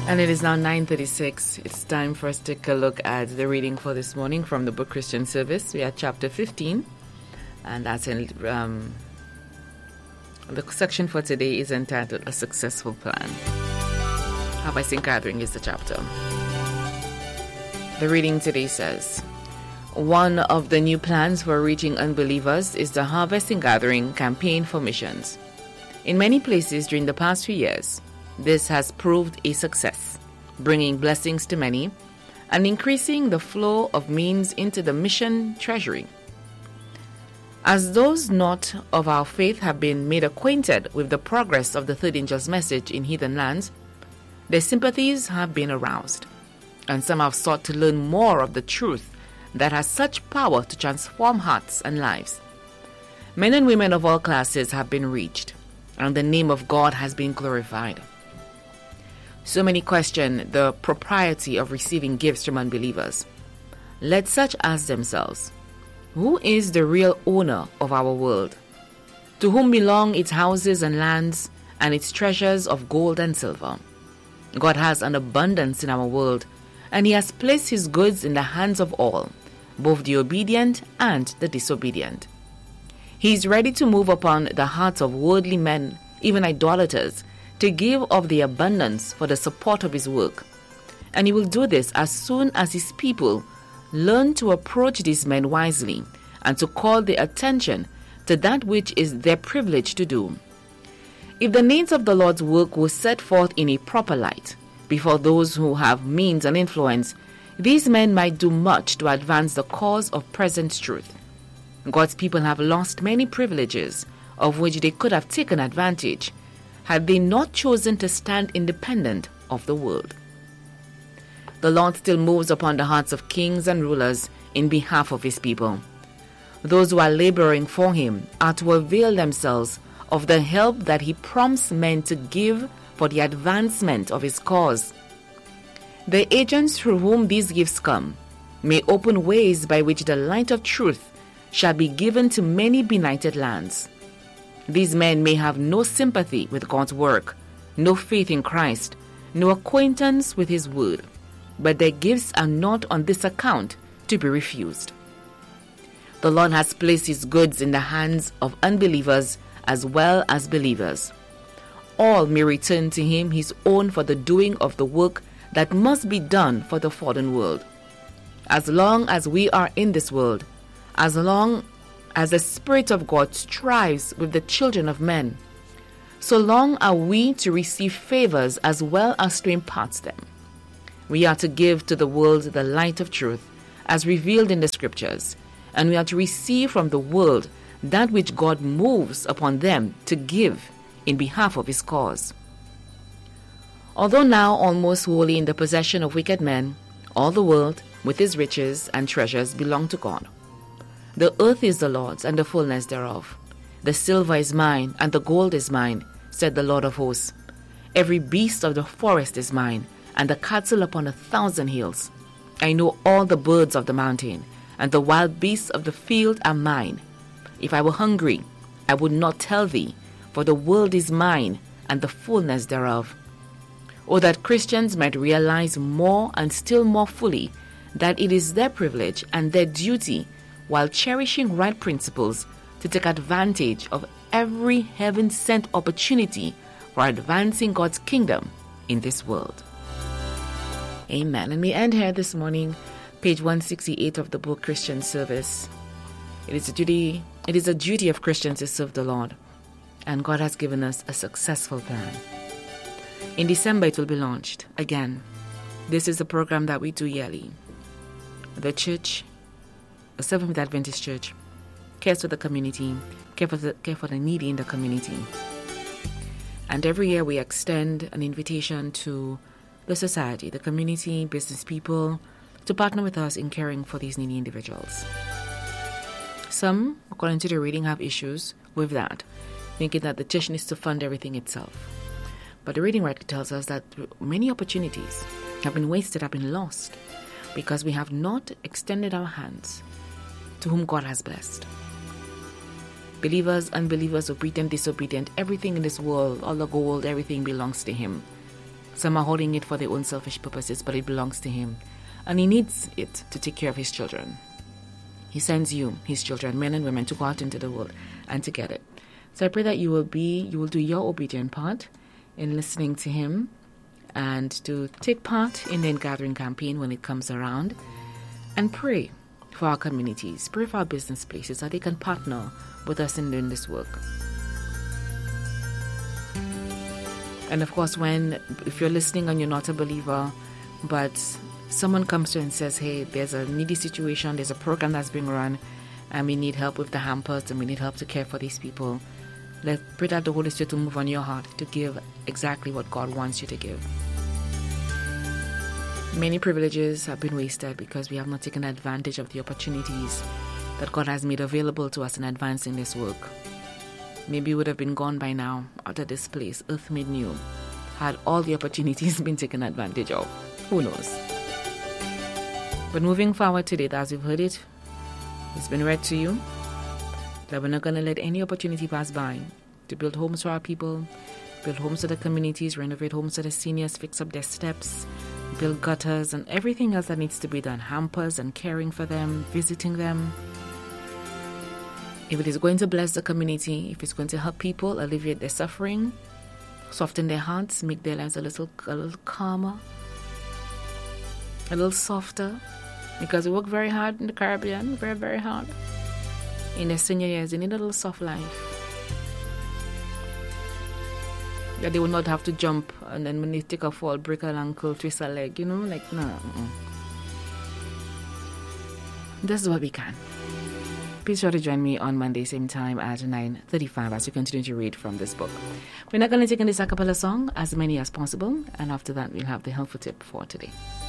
And it is now 9:36. It's time for us to take a look at the reading for this morning from the book Christian Service. We are chapter 15, and that's in the section for today is entitled A Successful Plan. Harvesting Gathering is the chapter. The reading today says, one of the new plans for reaching unbelievers is the Harvesting Gathering campaign for missions. In many places during the past few years, this has proved a success, bringing blessings to many and increasing the flow of means into the mission treasury. As those not of our faith have been made acquainted with the progress of the third angel's message in heathen lands, their sympathies have been aroused, and some have sought to learn more of the truth that has such power to transform hearts and lives. Men and women of all classes have been reached, and the name of God has been glorified. So many question the propriety of receiving gifts from unbelievers. Let such ask themselves, who is the real owner of our world? To whom belong its houses and lands and its treasures of gold and silver? God has an abundance in our world, and He has placed His goods in the hands of all, both the obedient and the disobedient. He is ready to move upon the hearts of worldly men, even idolaters, to give of the abundance for the support of His work. And He will do this as soon as His people learn to approach these men wisely and to call their attention to that which is their privilege to do. If the needs of the Lord's work were set forth in a proper light before those who have means and influence, these men might do much to advance the cause of present truth. God's people have lost many privileges of which they could have taken advantage had they not chosen to stand independent of the world. The Lord still moves upon the hearts of kings and rulers in behalf of His people. Those who are laboring for Him are to avail themselves of the help that He prompts men to give for the advancement of His cause. The agents through whom these gifts come may open ways by which the light of truth shall be given to many benighted lands. These men may have no sympathy with God's work, no faith in Christ, no acquaintance with His word, but their gifts are not on this account to be refused. The Lord has placed His goods in the hands of unbelievers as well as believers. All may return to Him His own for the doing of the work that must be done for the fallen world. As long as we are in this world, as long as the Spirit of God strives with the children of men, so long are we to receive favors as well as to impart them. We are to give to the world the light of truth as revealed in the Scriptures, and we are to receive from the world that which God moves upon them to give in behalf of His cause. Although now almost wholly in the possession of wicked men, all the world, with its riches and treasures, belong to God. The earth is the Lord's, and the fullness thereof. The silver is mine, and the gold is mine, said the Lord of hosts. Every beast of the forest is mine, and the cattle upon 1,000 hills. I know all the birds of the mountain, and the wild beasts of the field are mine. If I were hungry, I would not tell thee, for the world is mine, and the fullness thereof. Oh, that Christians might realize more and still more fully that it is their privilege and their duty, while cherishing right principles, to take advantage of every heaven-sent opportunity for advancing God's kingdom in this world. Amen. And we end here this morning, page 168 of the book Christian Service. It is a duty of Christians to serve the Lord, and God has given us a successful plan. In December, it will be launched again. This is a program that we do yearly. The church, the Seventh Adventist Church, cares for the community, care for the needy in the community. And every year we extend an invitation to the society, the community, business people, to partner with us in caring for these needy individuals. Some, according to the reading, have issues with that, thinking that the church needs to fund everything itself. But the reading rightly tells us that many opportunities have been wasted, have been lost, because we have not extended our hands to whom God has blessed. Believers, unbelievers, obedient, disobedient, everything in this world, all the gold, everything belongs to Him. Some are holding it for their own selfish purposes, but it belongs to Him. And He needs it to take care of His children. He sends you, His children, men and women, to go out into the world and to get it. So I pray that you will do your obedient part in listening to Him and to take part in the gathering campaign when it comes around, and pray for our communities, pray for our business places, that they can partner with us in doing this work. And of course, if you're listening and you're not a believer, but someone comes to you and says, hey, there's a needy situation, there's a program that's being run, and we need help with the hampers, and we need help to care for these people, let's pray that the Holy Spirit will move on your heart to give exactly what God wants you to give. Many privileges have been wasted because we have not taken advantage of the opportunities that God has made available to us in advancing this work. Maybe we would have been gone by now, out of this place, earth made new, had all the opportunities been taken advantage of. Who knows? But moving forward today, as you've heard it, it's been read to you, that we're not going to let any opportunity pass by to build homes for our people, build homes for the communities, renovate homes for the seniors, fix up their steps, build gutters and everything else that needs to be done, hampers and caring for them, visiting them. If it is going to bless the community, if it's going to help people alleviate their suffering, soften their hearts, make their lives a little calmer, a little softer, because we work very hard in the Caribbean, very, very hard. In their senior years, they need a little soft life. That they will not have to jump, and then when they take a fall, break an ankle, twist a leg, no. This is what we can. Please try to join me on Monday, same time at 9:35 as we continue to read from this book. We're not going to take in this a cappella song, as many as possible, and after that we'll have the helpful tip for today.